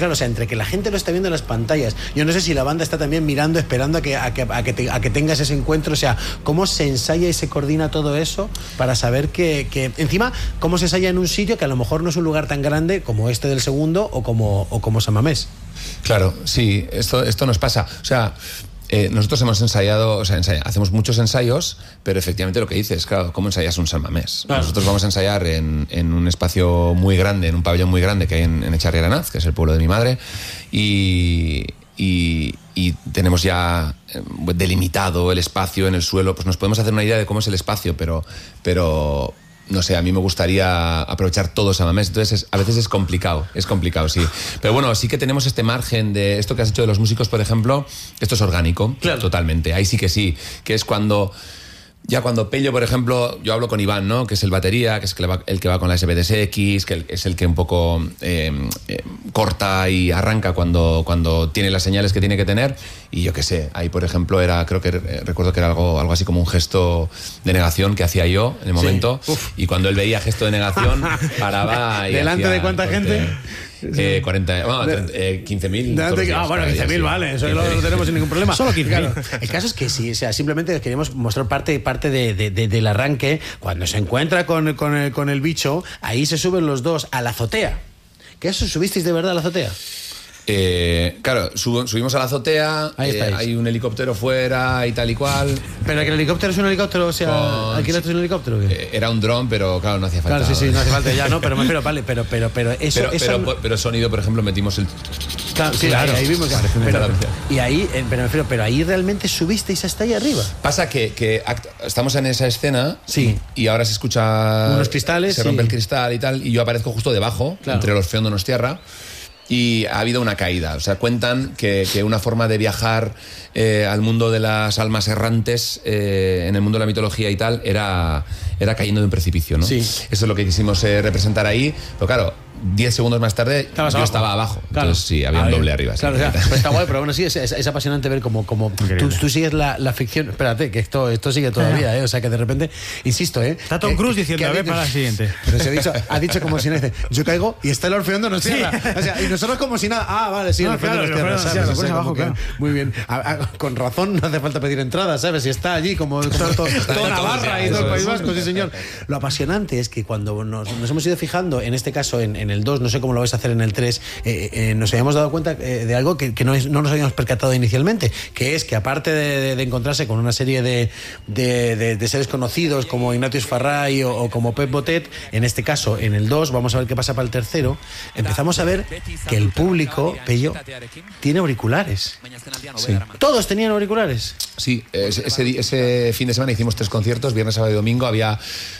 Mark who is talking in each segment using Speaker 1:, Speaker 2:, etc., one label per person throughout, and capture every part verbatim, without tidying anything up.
Speaker 1: claro, o sea, entre que la gente lo está viendo en las pantallas, yo no sé si la banda está también mirando, esperando a que, a que, a que, te, a que tengas ese encuentro, o sea, cómo se ensaya y se coordina todo eso para saber que, que, encima, cómo se ensaya en un sitio que a lo mejor no es un lugar tan grande como este del segundo o como, o como San Mamés.
Speaker 2: Claro, sí, esto, esto nos pasa, o sea... Eh, nosotros hemos ensayado, o sea, ensaya, hacemos muchos ensayos, pero efectivamente lo que dices, claro, ¿cómo ensayas un San Mamés? Claro. Nosotros vamos a ensayar en, en un espacio muy grande, en un pabellón muy grande que hay en, en Echarri Aranaz, que es el pueblo de mi madre, y, y, y tenemos ya delimitado el espacio en el suelo, pues nos podemos hacer una idea de cómo es el espacio, pero... pero no sé, a mí me gustaría aprovechar todo San Mamés, entonces es, a veces es complicado, es complicado, sí. Pero bueno, sí que tenemos este margen de esto que has hecho de los músicos, por ejemplo, esto es orgánico, claro. Totalmente, ahí sí que sí, que es cuando... Ya cuando Pello, por ejemplo, yo hablo con Iván, ¿no? Que es el batería, que es el que va, el que va con la S B D S X, que es el que un poco eh, eh, corta y arranca cuando, cuando tiene las señales que tiene que tener. Y yo qué sé, ahí por ejemplo era, creo que eh, recuerdo que era algo, algo así como un gesto de negación que hacía yo en el momento. Sí. Y cuando él veía gesto de negación, paraba y
Speaker 1: ¿delante
Speaker 2: hacía,
Speaker 1: de cuánta
Speaker 2: porque,
Speaker 1: gente?
Speaker 2: Eh, cuarenta, bueno, eh, quince mil.
Speaker 1: Ah, bueno, quince mil, vale, eso lo, lo tenemos sin ningún problema.
Speaker 3: Solo quince mil.
Speaker 1: Claro. El caso es que sí, o sea, simplemente queremos mostrar parte, parte de, de, de, del arranque. Cuando se encuentra con, con, el, con el bicho, ahí se suben los dos a la azotea. ¿Qué eso? ¿Subisteis de verdad a la azotea?
Speaker 2: Eh, claro, sub, subimos a la azotea, eh, hay un helicóptero fuera y tal y cual.
Speaker 1: Pero que el helicóptero es un helicóptero, o sea, con, ¿alquilaste un helicóptero?
Speaker 2: Eh, era un dron, pero claro, no hacía falta.
Speaker 1: Claro, sí, sí, no hace falta ya, ¿no? Pero me refiero, vale, pero, pero, pero eso,
Speaker 2: pero,
Speaker 1: eso
Speaker 2: pero,
Speaker 1: no...
Speaker 2: pero sonido, por ejemplo, metimos el.
Speaker 1: Claro, sí, claro. Ahí, ahí vimos que pero, y ahí, pero me refiero, pero ahí realmente subisteis hasta ahí arriba.
Speaker 2: Pasa que, que act- estamos en esa escena,
Speaker 1: sí,
Speaker 2: y ahora se escucha
Speaker 1: unos cristales,
Speaker 2: se rompe
Speaker 1: sí.
Speaker 2: el cristal y tal, y yo aparezco justo debajo, claro. Entre los Feóndonos Tierra. Y ha habido una caída, o sea, cuentan que, que una forma de viajar eh, al mundo de las almas errantes, eh, en el mundo de la mitología y tal, era, era cayendo de un precipicio, ¿no?
Speaker 1: Sí.
Speaker 2: Eso es lo que quisimos eh, representar ahí, pero claro, diez segundos más tarde
Speaker 1: Estabas
Speaker 2: yo
Speaker 1: abajo.
Speaker 2: estaba abajo,
Speaker 1: claro.
Speaker 2: Entonces sí, había un doble arriba.
Speaker 1: Claro,
Speaker 2: sí.
Speaker 1: o sea, pues está guay, pero bueno, sí, es, es, es apasionante ver cómo, cómo tú, tú sigues la, la ficción. Espérate, que esto, esto sigue todavía, ¿eh? O sea, que de repente, insisto, ¿eh?
Speaker 3: Está Tom Cruise diciendo, a ver, para la siguiente.
Speaker 1: Pero se ha dicho, ha dicho como si nada, dice, yo caigo y está el Orfeón nos cierra. Sí. O sea, y nosotros como si nada, ah, vale, sí,
Speaker 3: no,
Speaker 1: el Orfeón
Speaker 3: claro,
Speaker 1: nos cierra,
Speaker 3: ¿sabes?
Speaker 1: ¿sabes?
Speaker 3: Lo
Speaker 1: O sea,
Speaker 3: abajo, claro.
Speaker 1: Muy bien. A, a, con razón no hace falta pedir entrada, ¿sabes? Si está allí como, como todo, todo, toda Navarra y todo el País Vasco, sí señor. Lo apasionante es que cuando nos, nos hemos ido fijando, en este caso en, en el dos, no sé cómo lo vais a hacer en el tres, eh, eh, nos habíamos dado cuenta eh, de algo que, que no, es, no nos habíamos percatado inicialmente, que es que aparte de, de, de encontrarse con una serie de, de, de, de seres conocidos como Ignatius Farray o, o como Pep Botet, en este caso en el dos, vamos a ver qué pasa para el tercero, empezamos a ver que el público, Pello, tiene auriculares.
Speaker 2: Sí.
Speaker 1: Todos tenían auriculares.
Speaker 2: Sí, ese, ese, ese fin de semana hicimos tres conciertos, viernes, sábado y domingo, había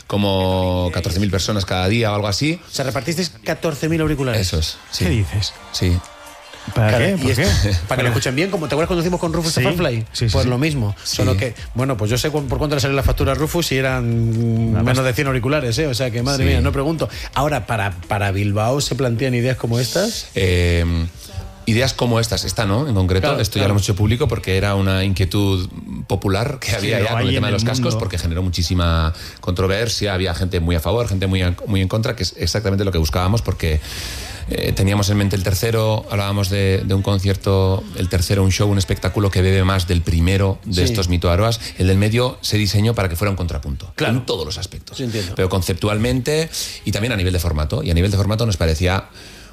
Speaker 2: como catorce mil personas cada día o algo así.
Speaker 1: O sea, repartisteis catorce mil auriculares.
Speaker 2: Eso es, sí.
Speaker 3: ¿Qué dices?
Speaker 2: Sí.
Speaker 3: ¿Para
Speaker 1: claro,
Speaker 3: qué? ¿Por
Speaker 1: y
Speaker 3: qué?
Speaker 1: Es, para que lo escuchen bien, como te acuerdas cuando hicimos con Rufus
Speaker 3: sí,
Speaker 1: Starfly,
Speaker 3: sí, sí,
Speaker 1: pues
Speaker 3: sí.
Speaker 1: lo mismo,
Speaker 2: sí.
Speaker 1: Solo que, bueno, pues yo sé por cuánto le salió la factura a Rufus y eran Nada menos más. de cien auriculares, ¿eh? O sea que madre sí. mía, no pregunto. Ahora, para, para Bilbao se plantean ideas como estas.
Speaker 2: Eh, ideas como estas, esta no, en concreto,
Speaker 1: claro,
Speaker 2: esto
Speaker 1: claro.
Speaker 2: ya lo hemos hecho público porque era una inquietud popular que había
Speaker 3: sí,
Speaker 2: ya con el tema de los
Speaker 3: mundo.
Speaker 2: cascos, porque generó muchísima controversia, había gente muy a favor, gente muy, a, muy en contra, que es exactamente lo que buscábamos, porque eh, teníamos en mente el tercero, hablábamos de, de un concierto, el tercero un show, un espectáculo que bebe más del primero de sí. estos mitoaroas, el del medio se diseñó para que fuera un contrapunto,
Speaker 1: claro.
Speaker 2: en todos los aspectos,
Speaker 1: sí, entiendo.
Speaker 2: Pero conceptualmente y también a nivel de formato, y a nivel de formato nos parecía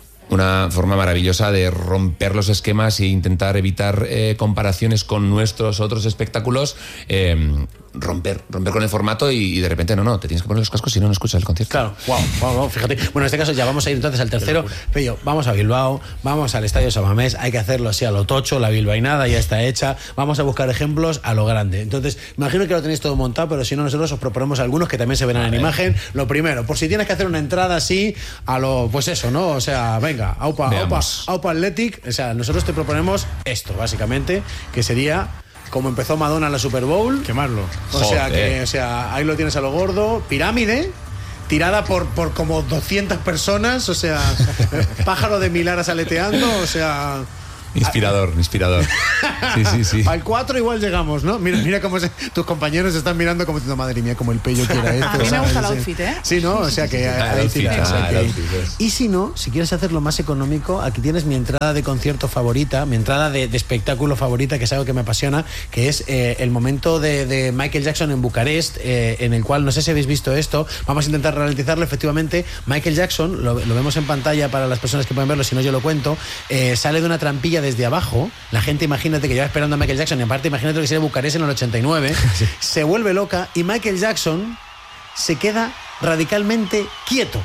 Speaker 2: una forma maravillosa de romper los esquemas e intentar evitar eh, comparaciones con nuestros otros espectáculos, eh, romper, romper con el formato y, y de repente no, no, te tienes que poner los cascos si no, no escuchas el concierto.
Speaker 1: Claro, wow, wow, wow, fíjate. Bueno, en este caso ya vamos a ir entonces al tercero. Pello, vamos a Bilbao, vamos al Estadio San Mamés, hay que hacerlo así a lo tocho, la bilbainada ya está hecha, vamos a buscar ejemplos a lo grande. Entonces, imagino que lo tenéis todo montado, pero si no, nosotros os proponemos algunos que también se verán en imagen. Lo primero, por si tienes que hacer una entrada así, a lo, pues eso, ¿no? O sea, venga, aupa, aupa, aupa Athletic, o sea, nosotros te proponemos esto, básicamente, que sería como empezó Madonna en la Super Bowl.
Speaker 3: Quemarlo.
Speaker 1: O sea, que, o sea, ahí lo tienes a lo gordo, pirámide, tirada por, por como doscientas personas, o sea, pájaro de mil aras aleteando, o sea,
Speaker 2: Inspirador, inspirador. Sí, sí, sí.
Speaker 1: Al cuatro igual llegamos, ¿no? Mira, mira cómo se, tus compañeros están mirando como diciendo, madre mía, como el pello quiera esto.
Speaker 4: A mí me
Speaker 1: ¿sabes?
Speaker 4: gusta el outfit, ¿eh?
Speaker 1: Sí, ¿no? O sea que
Speaker 2: Ah,
Speaker 1: ahí
Speaker 2: el outfit,
Speaker 1: tiras, o sea
Speaker 2: ah,
Speaker 1: que-
Speaker 2: el outfit, es.
Speaker 1: Y si no, si quieres hacerlo más económico, aquí tienes mi entrada de concierto favorita, mi entrada de, de espectáculo favorita, que es algo que me apasiona, que es eh, el momento de, de Michael Jackson en Bucarest, eh, en el cual, no sé si habéis visto esto, vamos a intentar ralentizarlo. Efectivamente, Michael Jackson, lo, lo vemos en pantalla para las personas que pueden verlo, si no yo lo cuento, eh, sale de una trampilla desde abajo, la gente imagínate que lleva esperando a Michael Jackson, y aparte imagínate que sería Bucarest en el ochenta y nueve, sí. Se vuelve loca y Michael Jackson se queda radicalmente quieto.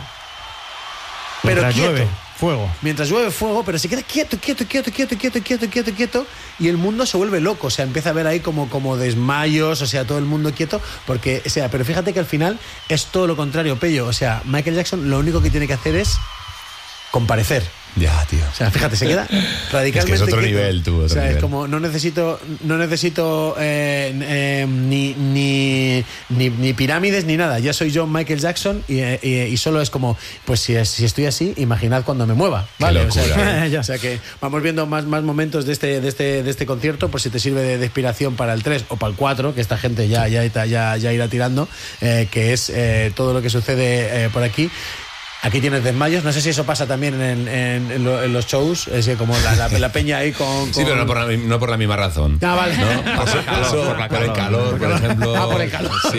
Speaker 1: Pero
Speaker 3: Mientras
Speaker 1: quieto.
Speaker 3: llueve, fuego.
Speaker 1: Mientras llueve fuego, pero se queda quieto, quieto, quieto, quieto, quieto, quieto, quieto, quieto, y el mundo se vuelve loco. O sea, empieza a ver ahí como, como desmayos, o sea, todo el mundo quieto, porque, o sea, pero fíjate que al final es todo lo contrario, Pello. O sea, Michael Jackson lo único que tiene que hacer es comparecer.
Speaker 2: Ya, tío.
Speaker 1: O sea, fíjate, se queda radicalmente.
Speaker 2: Es que es otro
Speaker 1: quieto.
Speaker 2: nivel, tú, otro
Speaker 1: o sea,
Speaker 2: nivel.
Speaker 1: es como, no necesito, no necesito eh, eh, ni, ni, ni, ni pirámides ni nada. Ya soy yo, Michael Jackson, y, y, y solo es como, pues si, si estoy así, imaginad cuando me mueva. ¿Vale?
Speaker 2: Qué
Speaker 1: O sea,
Speaker 2: locura.
Speaker 1: que, o sea que vamos viendo más, más momentos de este, de, este, de este concierto, por si te sirve de, de inspiración para el tres o para el cuatro, que esta gente ya, ya, ya, ya irá tirando, eh, que es eh, todo lo que sucede eh, por aquí. Aquí tienes desmayos, no sé si eso pasa también en, en, en, lo, en los shows, es que como la, la, la peña ahí con, con...
Speaker 2: Sí, pero no por, la, no por la misma razón.
Speaker 1: Ah, vale.
Speaker 2: ¿No? Por,
Speaker 5: el calor,
Speaker 2: eso,
Speaker 5: por la
Speaker 2: por el
Speaker 5: calor.
Speaker 2: calor, por ejemplo.
Speaker 1: Ah, por el calor.
Speaker 2: Sí,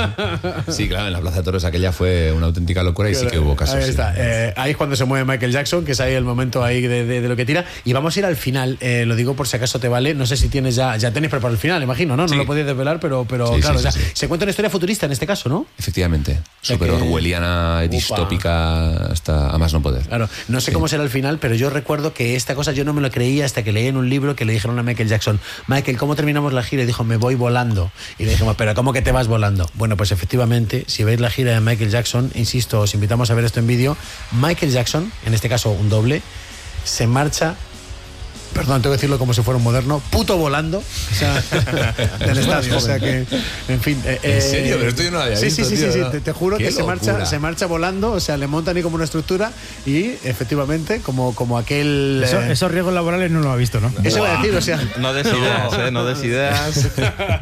Speaker 2: sí. Sí, claro, en la Plaza de Toros aquella fue una auténtica locura y sí que hubo casos.
Speaker 1: Ahí
Speaker 2: sí.
Speaker 1: está. Eh, ahí es cuando se mueve Michael Jackson, que es ahí el momento ahí de, de, de lo que tira. Y vamos a ir al final, eh, lo digo por si acaso te vale. No sé si tienes ya, ya tenéis preparado el final, imagino, ¿no? No
Speaker 2: Sí.
Speaker 1: lo podéis desvelar, pero, pero
Speaker 2: Sí,
Speaker 1: claro,
Speaker 2: sí,
Speaker 1: ya,
Speaker 2: sí, sí.
Speaker 1: se cuenta una historia futurista en este caso, ¿no?
Speaker 2: Efectivamente.
Speaker 1: sea
Speaker 2: Súper
Speaker 1: que-
Speaker 2: orwelliana,
Speaker 1: Upa.
Speaker 2: distópica, hasta a más no poder.
Speaker 1: Claro, no sé
Speaker 2: Sí.
Speaker 1: cómo será el final, pero yo recuerdo que esta cosa yo no me lo creía hasta que leí en un libro que le dijeron a Michael Jackson, Michael, ¿cómo terminamos la gira? Y dijo, me voy volando. Y le dijimos, pero ¿cómo que te vas volando? Bueno, pues efectivamente, si veis la gira de Michael Jackson, insisto, os invitamos a ver esto en vídeo, Michael Jackson, en este caso un doble, se marcha, perdón, tengo que decirlo como si fuera un moderno, puto volando, o sea, del estadio. O sea que, en fin. Eh,
Speaker 2: ¿En serio? Pero esto yo no lo había
Speaker 1: sí,
Speaker 2: visto,
Speaker 1: Sí, sí,
Speaker 2: tío,
Speaker 1: sí, sí,
Speaker 2: ¿no?
Speaker 1: te, te juro
Speaker 2: Qué
Speaker 1: que se marcha,
Speaker 2: locura.
Speaker 1: se marcha volando, o sea, le montan ahí como una estructura y efectivamente, como, como aquel.
Speaker 3: Eso-
Speaker 1: eh,
Speaker 3: esos riesgos laborales no lo ha visto, ¿no?
Speaker 1: eso iba a decir, o sea.
Speaker 5: No des ideas, ¿eh? No des ideas.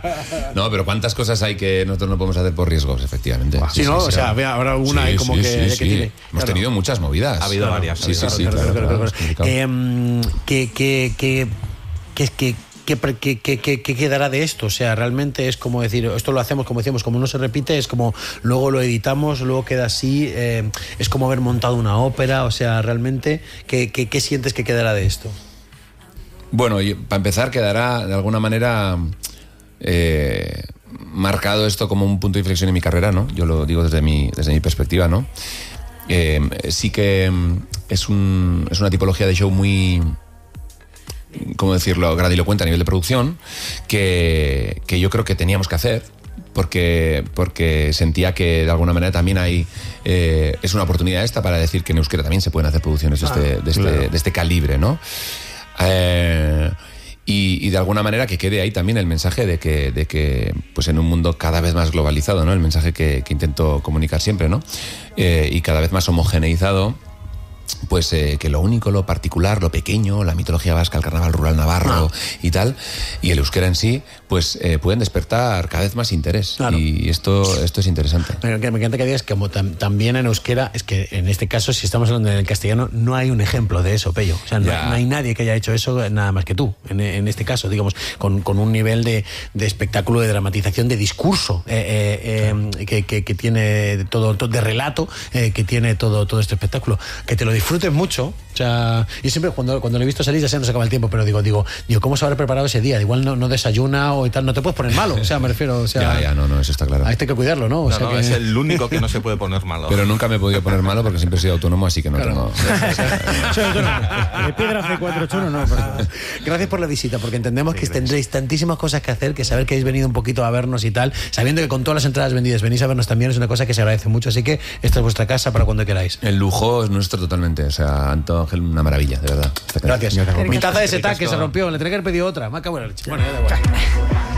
Speaker 2: No, pero ¿cuántas cosas hay que nosotros no podemos hacer por riesgos, efectivamente?
Speaker 1: Sí, ¿no? O sea, vea, habrá una ahí como que- que
Speaker 2: sí.
Speaker 1: tiene.
Speaker 2: Hemos
Speaker 1: Claro.
Speaker 2: tenido muchas movidas.
Speaker 5: Ha habido varias,
Speaker 2: Sí,
Speaker 5: ha
Speaker 2: sí,
Speaker 5: habido
Speaker 2: sí,
Speaker 1: Claro,
Speaker 2: claro,
Speaker 1: claro,
Speaker 2: claro,
Speaker 1: claro,
Speaker 2: es
Speaker 1: claro.
Speaker 2: complicado.
Speaker 1: Eh, que, que, que, que, que, que, que, que, que- que quedará de esto, o sea, realmente es como decir, esto lo hacemos, como decíamos, como no se repite, es como luego lo editamos, luego queda así, eh, es como haber montado una ópera, o sea, realmente, ¿qué, qué, qué sientes que quedará de esto?
Speaker 2: Bueno, y para empezar, quedará de alguna manera eh, marcado esto como un punto de inflexión en mi carrera, ¿no? Yo lo digo desde mi, desde mi perspectiva, ¿no? Eh, sí que mm, es, un, es una tipología de show muy, ¿cómo decirlo?, grandilocuente a nivel de producción, que, que yo creo que teníamos que hacer, porque, porque sentía que de alguna manera también hay eh, es una oportunidad esta para decir que en euskera también se pueden hacer producciones de este, de este,
Speaker 1: claro.
Speaker 2: de este calibre, ¿no? Eh, y, y de alguna manera que quede ahí también el mensaje de que, de que pues en un mundo cada vez más globalizado, ¿no? El mensaje que, que intento comunicar siempre, ¿no? Eh, y cada vez más homogeneizado, pues eh, que lo único, lo particular, lo pequeño, la mitología vasca, el carnaval rural navarro y tal, y el euskera en sí, pues eh, pueden despertar cada vez más interés.
Speaker 1: Claro.
Speaker 2: Y esto, esto es interesante.
Speaker 1: Pero que me encanta que digas que como tam- también en euskera, es que en este caso, si estamos hablando en el castellano, no hay un ejemplo de eso, Pello. O sea, no,
Speaker 2: Ya.
Speaker 1: no hay nadie que haya hecho eso nada más que tú, en, en este caso, digamos, con, con un nivel de, de espectáculo, de dramatización, de discurso, eh, eh, eh, que, que, que tiene todo, todo- de relato, eh, que tiene todo, todo este espectáculo. Que te lo disfrutes mucho. O sea, yo siempre cuando, cuando lo he visto salir ya se nos acaba el tiempo, pero digo, digo, digo, ¿cómo se habrá preparado ese día? Igual no, no desayuna o y tal, no te puedes poner malo. O sea, me refiero, o sea,
Speaker 2: Ya, ya, no, no, eso está claro.
Speaker 1: a este hay que cuidarlo, ¿no? O
Speaker 5: No,
Speaker 1: sea
Speaker 5: no,
Speaker 1: que...
Speaker 5: es el único que no se puede poner malo.
Speaker 2: Pero nunca me he podido poner malo porque siempre he sido autónomo, así que no
Speaker 1: Claro.
Speaker 2: tengo...
Speaker 3: Soy autónomo. De piedra C cuatro ocho uno no. pero-
Speaker 1: Gracias por la visita, porque entendemos que tendréis tantísimas cosas que hacer, que saber que habéis venido un poquito a vernos y tal, sabiendo que con todas las entradas vendidas venís a vernos también, es una cosa que se agradece mucho. Así que esta es vuestra casa para cuando queráis.
Speaker 2: El lujo es nuestro totalmente. O sea, Anto Ángel, una maravilla, de verdad. Está claro.
Speaker 1: Gracias. Mi taza de setac que se rompió, le tenía que haber pedido otra. Me acabo de la leche. Bueno, ya da igual.